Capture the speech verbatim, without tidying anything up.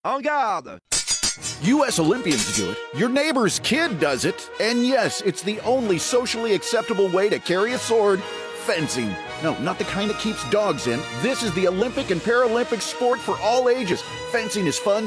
En garde! U S Olympians do it. Your neighbor's kid does it. And yes, it's the only socially acceptable way to carry a sword. Fencing. No, not the kind that keeps dogs in. This is the Olympic and Paralympic sport for all ages. Fencing is fun,